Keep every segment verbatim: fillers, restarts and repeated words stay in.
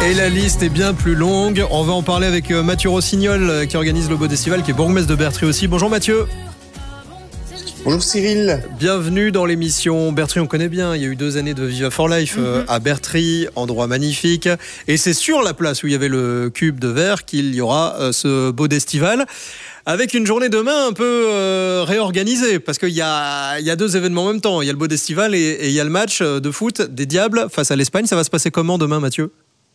Et la liste est bien plus longue. On va en parler avec Mathieu Rossignol qui organise le Bodestival, qui est bourgmestre de Bertry aussi. Bonjour Mathieu. Bonjour Cyril. Bienvenue dans l'émission. Bertry, on connaît bien. Il y a eu deux années de Viva for Life mm-hmm. à Bertry, endroit magnifique. Et c'est sur la place où il y avait le cube de verre qu'il y aura ce Bodestival. Avec une journée demain un peu euh, réorganisée, parce qu'il y a, il y a deux événements en même temps. Il y a le Bodestival et, et il y a le match de foot des Diables face à l'Espagne. Ça va se passer comment demain, Mathieu ?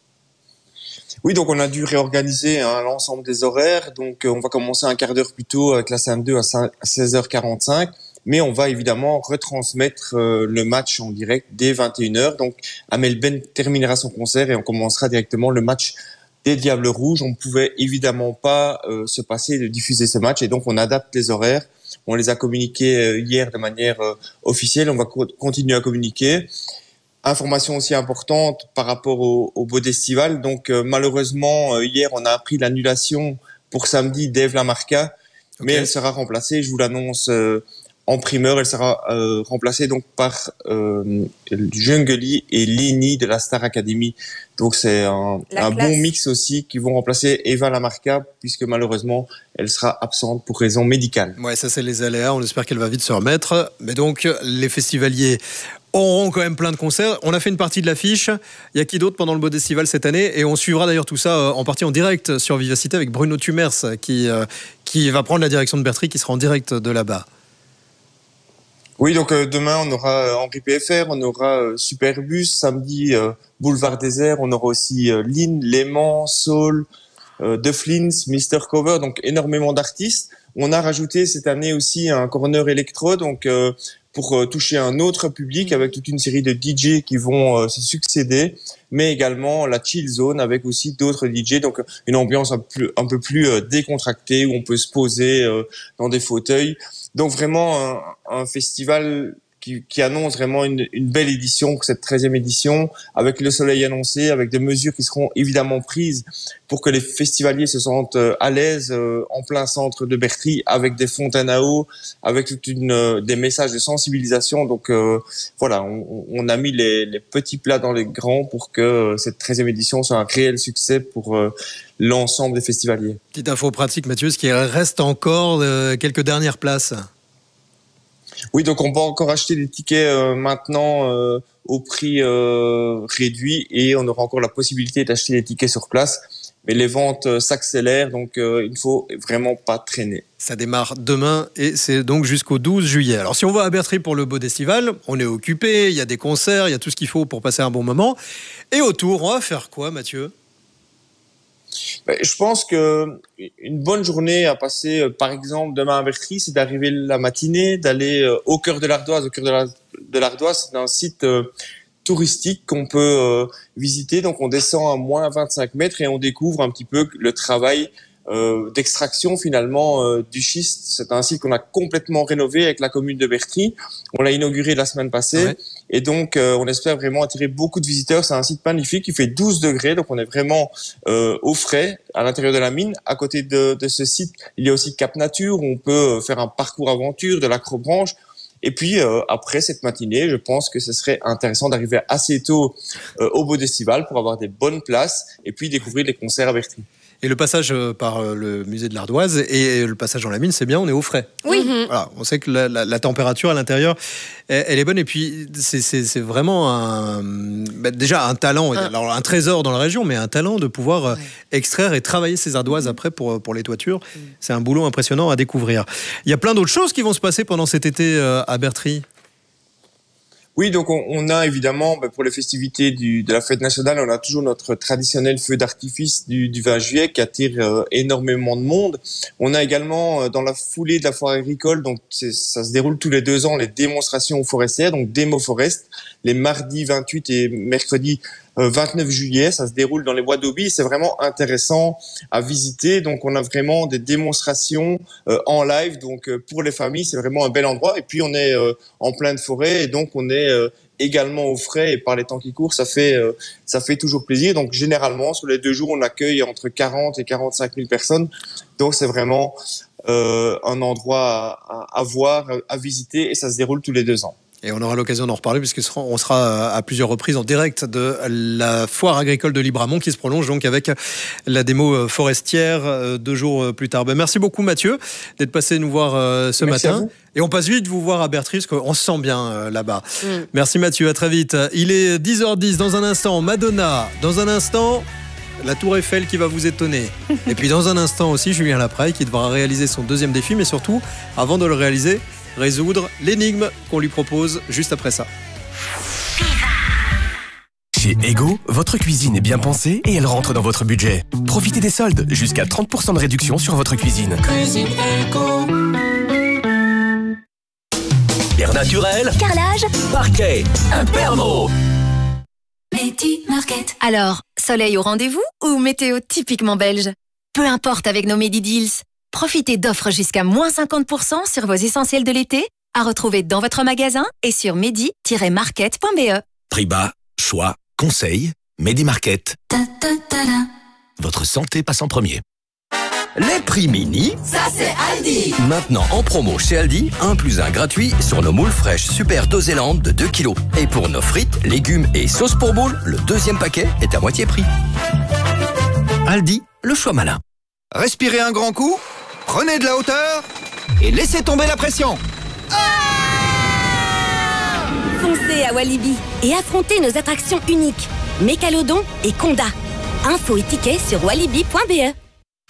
Oui, donc on a dû réorganiser hein, l'ensemble des horaires. Donc euh, on va commencer un quart d'heure plus tôt avec la C M deux à seize heures quarante-cinq. Mais on va évidemment retransmettre euh, le match en direct dès vingt et une heures. Donc Amel Ben terminera son concert et on commencera directement le match des Diables Rouges. On ne pouvait évidemment pas euh, se passer de diffuser ce match et donc on adapte les horaires. On les a communiqués euh, hier de manière euh, officielle. On va co- continuer à communiquer. Information aussi importante par rapport au, au Bodestival. Donc euh, malheureusement, euh, hier, on a appris l'annulation pour samedi d'Eve Lamarca, okay. mais elle sera remplacée, je vous l'annonce euh, en primeur, elle sera euh, remplacée donc par euh, Jungeli et Lini de la Star Academy. Donc c'est un, un bon mix aussi qui vont remplacer Eva Lamarca, puisque malheureusement, elle sera absente pour raison médicale. Ouais, ça c'est les aléas, on espère qu'elle va vite se remettre. Mais donc, les festivaliers auront quand même plein de concerts. On a fait une partie de l'affiche. Il y a qui d'autre pendant le Bodestival cette année ? Et on suivra d'ailleurs tout ça en partie en direct sur Vivacité avec Bruno Tumers qui, euh, qui va prendre la direction de Bertry, qui sera en direct de là-bas. Oui, donc euh, demain, on aura euh, Henri P F R, on aura euh, Superbus, samedi, euh, Boulevard Désert, on aura aussi euh, Lynn, Léman, Soul, euh, The Flins, Mister Cover, donc énormément d'artistes. On a rajouté cette année aussi un corner électro, donc euh, pour euh, toucher un autre public avec toute une série de D J qui vont euh, se succéder, mais également la chill zone avec aussi d'autres D J, donc une ambiance un, plus, un peu plus euh, décontractée où on peut se poser euh, dans des fauteuils. Donc vraiment un, un festival qui, qui annonce vraiment une, une belle édition pour cette treizième édition, avec le soleil annoncé, avec des mesures qui seront évidemment prises pour que les festivaliers se sentent à l'aise euh, en plein centre de Bertry, avec des fontaines à eau, avec toute une, euh, des messages de sensibilisation. Donc euh, voilà, on, on a mis les, les petits plats dans les grands pour que euh, cette treizième édition soit un réel succès pour euh, l'ensemble des festivaliers. Petite info pratique, Mathieu, ce qui reste encore euh, quelques dernières places. Oui, donc on peut encore acheter des tickets euh, maintenant euh, au prix euh, réduit et on aura encore la possibilité d'acheter des tickets sur place. Mais les ventes euh, s'accélèrent, donc euh, il ne faut vraiment pas traîner. Ça démarre demain et c'est donc jusqu'au douze juillet. Alors si on va à Bertry pour le Bodestival, on est occupé, il y a des concerts, il y a tout ce qu'il faut pour passer un bon moment. Et autour, on va faire quoi, Mathieu ? Je pense que une bonne journée à passer, par exemple, demain à Bertry, c'est d'arriver la matinée, d'aller au cœur de l'Ardoise. Au cœur de, la, de l'Ardoise, c'est un site euh, touristique qu'on peut euh, visiter. Donc, on descend à moins vingt-cinq mètres et on découvre un petit peu le travail euh, d'extraction, finalement, euh, du schiste. C'est un site qu'on a complètement rénové avec la commune de Bertry. On l'a inauguré la semaine passée. Ouais. Et donc, euh, on espère vraiment attirer beaucoup de visiteurs. C'est un site magnifique qui fait douze degrés. Donc, on est vraiment euh, au frais à l'intérieur de la mine. À côté de, de ce site, il y a aussi Cap Nature où on peut faire un parcours aventure, de l'acrobranche. Et puis, euh, après cette matinée, je pense que ce serait intéressant d'arriver assez tôt euh, au Bodestival pour avoir des bonnes places et puis découvrir les concerts à Bertry. Et le passage par le musée de l'Ardoise et le passage dans la mine, c'est bien, on est au frais. Oui. Voilà, on sait que la, la, la température à l'intérieur, elle, elle est bonne. Et puis, c'est, c'est, c'est vraiment un, bah déjà un talent, un... Alors, un trésor dans la région, mais un talent de pouvoir ouais. extraire et travailler ces ardoises mmh. après pour, pour les toitures. Mmh. C'est un boulot impressionnant à découvrir. Il y a plein d'autres choses qui vont se passer pendant cet été à Bertry. Oui, donc on, on a évidemment, pour les festivités du, de la fête nationale, on a toujours notre traditionnel feu d'artifice du, du vingt juillet qui attire euh, énormément de monde. On a également, euh, dans la foulée de la foire agricole, donc c'est, ça se déroule tous les deux ans, les démonstrations forestières, donc Démo Forest, les mardis vingt-huit et mercredi euh, vingt-neuf juillet. Ça se déroule dans les bois d'Auby. C'est vraiment intéressant à visiter. Donc on a vraiment des démonstrations euh, en live. Donc euh, pour les familles, c'est vraiment un bel endroit. Et puis on est euh, en pleine forêt et donc on est euh, également au frais et par les temps qui courent, ça fait euh, ça fait toujours plaisir. Donc généralement sur les deux jours, on accueille entre quarante et quarante-cinq mille personnes. Donc c'est vraiment euh, un endroit à, à, à voir, à visiter et ça se déroule tous les deux ans. Et on aura l'occasion d'en reparler puisqu'on sera à plusieurs reprises en direct de la foire agricole de Libramont qui se prolonge donc avec la démo forestière deux jours plus tard. Ben, merci beaucoup Mathieu d'être passé nous voir ce merci matin. Et on passe vite vous voir à Bertry parce qu'on se sent bien là-bas. Mm. Merci Mathieu, à très vite. Il est dix heures dix dans un instant, Madonna. Dans un instant, la Tour Eiffel qui va vous étonner. Et puis dans un instant aussi, Julien Lapraille qui devra réaliser son deuxième défi, mais surtout, avant de le réaliser, résoudre l'énigme qu'on lui propose juste après ça. Chez Ego, votre cuisine est bien pensée et elle rentre dans votre budget. Profitez des soldes, jusqu'à trente pour cent de réduction sur votre cuisine. Cuisine Ego. Air naturel, carrelage, parquet, Imperno. Medi Market. Alors, soleil au rendez-vous ou météo typiquement belge? Peu importe avec nos Medi Deals. Profitez d'offres jusqu'à moins cinquante pour cent sur vos essentiels de l'été, à retrouver dans votre magasin et sur medi tiret market point b e. Prix bas, choix, conseil, Medi Market. Ta, ta, ta, ta. Votre santé passe en premier. Les prix mini, ça c'est Aldi. Maintenant en promo chez Aldi, un plus un gratuit sur nos moules fraîches Super Dosélande de deux kilos. Et pour nos frites, légumes et sauces pour boules, le deuxième paquet est à moitié prix. Aldi, le choix malin. Respirez un grand coup, prenez de la hauteur et laissez tomber la pression. Ah! Foncez à Walibi et affrontez nos attractions uniques, Mécalodon et Conda. Infos et tickets sur walibi point b e.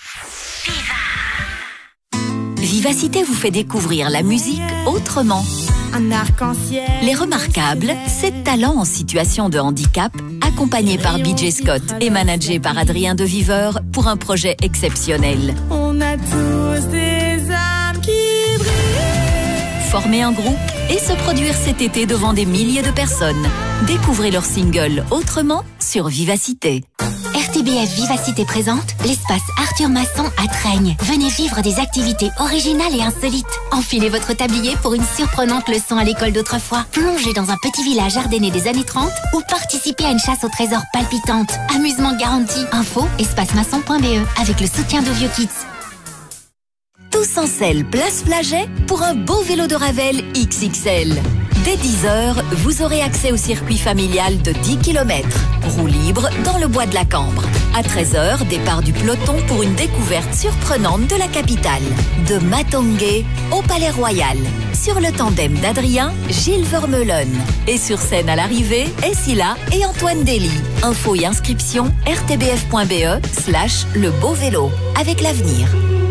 Vivacité vous fait découvrir la musique autrement. Un arc-en-ciel. Les Remarquables, sept talents en situation de handicap, accompagnés par B J Scott et managés par Adrien de Viveur pour un projet exceptionnel. On a tous des âmes qui brillent. Former un groupe et se produire cet été devant des milliers de personnes. Découvrez leur single Autrement sur Vivacité. R T B F Vivacité présente l'espace Arthur Masson à Traignes. Venez vivre des activités originales et insolites. Enfilez votre tablier pour une surprenante leçon à l'école d'autrefois. Plongez dans un petit village ardennais des années trente ou participez à une chasse au trésor palpitante. Amusement garanti. Info espace masson point b e avec le soutien de Vieux Kids. Tous en selle, place Flaget pour un beau vélo de Ravel X X L. Dès dix heures, vous aurez accès au circuit familial de dix kilomètres. Roue libre dans le bois de la Cambre. À treize heures, départ du peloton pour une découverte surprenante de la capitale. De Matongué au Palais Royal. Sur le tandem d'Adrien, Gilles Vermeulen. Et sur scène à l'arrivée, Essila et Antoine Dely. Infos et inscriptions r t b f point b e slash le beau vélo. Avec l'avenir.